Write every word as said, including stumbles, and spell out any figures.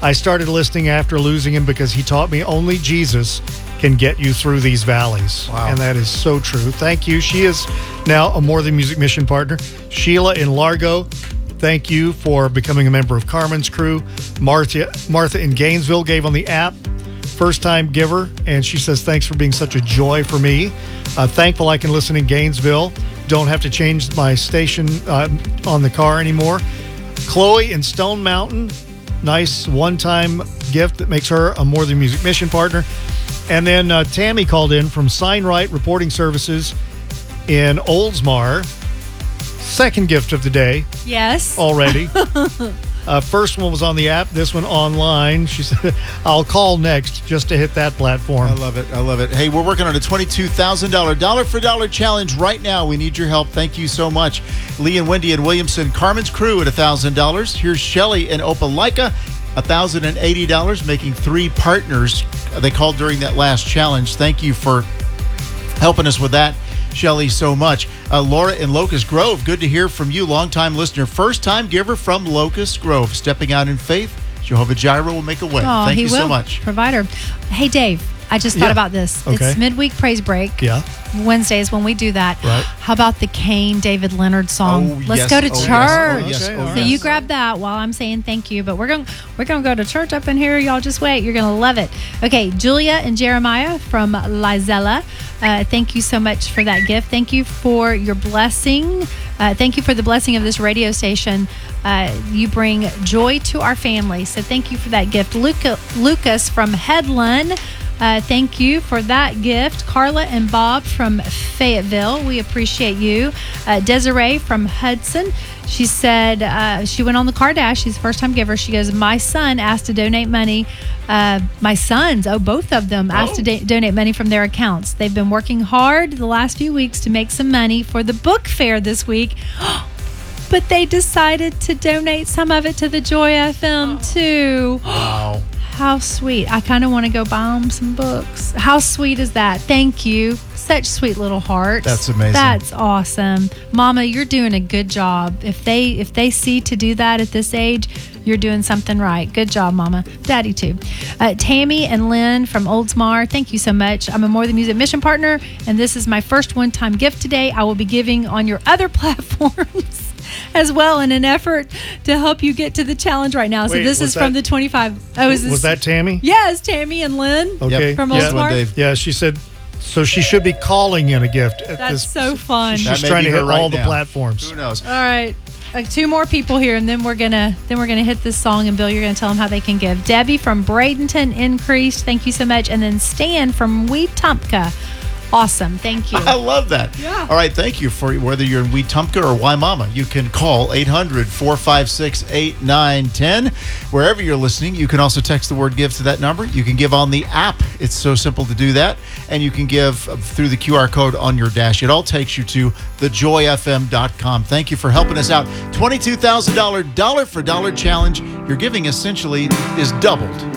I started listening after losing him because he taught me only Jesus can get you through these valleys. Wow. And that is so true. Thank you. She is now a More Than Music mission partner. Sheila in Largo, thank you for becoming a member of Carmen's crew. Martha, Martha in Gainesville gave on the app. First-time giver, and she says, thanks for being such a joy for me. Uh, thankful I can listen in Gainesville. Don't have to change my station uh, on the car anymore. Chloe in Stone Mountain, nice one-time gift that makes her a More Than Music mission partner. And then uh, Tammy called in from Sign Right Reporting Services in Oldsmar. Second gift of the day. Yes. Already. Uh, first one was on the app. This one online. She said, I'll call next just to hit that platform. I love it. I love it. Hey, we're working on a twenty-two thousand dollars dollar for dollar challenge right now. We need your help. Thank you so much. Lee and Wendy and Williamson, Carmen's crew at one thousand dollars. Here's Shelly and Opelika, one thousand eighty dollars, making three partners they called during that last challenge. Thank you for helping us with that, Shelly, so much. Uh, Laura in Locust Grove, good to hear from you. Longtime listener, first-time giver from Locust Grove. Stepping out in faith, Jehovah Jireh will make a way. Oh, Thank he you will. so much. Provider. Hey, Dave, I just thought Yeah. about this. Okay. It's midweek praise break. Yeah. Wednesdays when we do that. Right. How about the Kane David Leonard song? Oh, Let's yes. go to Oh, yes. church. Oh, yes. Okay, Oh, all So right. you grab that while I'm saying thank you. But we're going we're going to go to church up in here. Y'all just wait. You're going to love it. Okay, Julia and Jeremiah from Lizella. Uh, thank you so much for that gift. Thank you for your blessing. Uh, thank you for the blessing of this radio station. Uh, you bring joy to our family. So thank you for that gift. Luca, Lucas from Headland. Uh, thank you for that gift. Carla and Bob from Fayetteville, we appreciate you. Uh, Desiree from Hudson, she said uh, she went on the car dash. She's a first-time giver. She goes, my son asked to donate money. Uh, my sons, oh, both of them asked to da- donate money from their accounts. They've been working hard the last few weeks to make some money for the book fair this week. But they decided to donate some of it to the Joy F M too. Wow. How sweet. I kind of want to go buy them some books. How sweet is that? Thank you. Such sweet little hearts. That's amazing. That's awesome. Mama, you're doing a good job. If they if they see to do that at this age, you're doing something right. Good job, Mama. Daddy, too. Uh, Tammy and Lynn from Oldsmar, thank you so much. I'm a More Than Music mission partner, and this is my first one-time gift today. I will be giving on your other platforms as well in an effort to help you get to the challenge right now. So Wait, this was is from that- the twenty-five. Oh, is this? Was that Tammy? Yes, Tammy and Lynn. Okay. Yep. From yeah. That's one, Oldsmar? Dave. Yeah, she said, so she should be calling in a gift. At That's this, so fun. She's That may trying be to her hit right all the now. platforms. Who knows? All right. Uh, two more people here, and then we're gonna then we're gonna hit this song, and Bill, you're gonna tell them how they can give. Debbie from Bradenton Increased, thank you so much, and then Stan from Wetumpka. Awesome, thank you. I love that. Yeah. All right, thank you. For whether you're in Wetumpka or Waimama, you can call eight hundred, four five six, eight nine one zero. Wherever you're listening, you can also text the word give to that number. You can give on the app. It's so simple to do that. And you can give through the Q R code on your dash. It all takes you to the joy f m dot com. Thank you for helping us out. twenty-two thousand dollars dollar for dollar challenge. Your giving essentially is doubled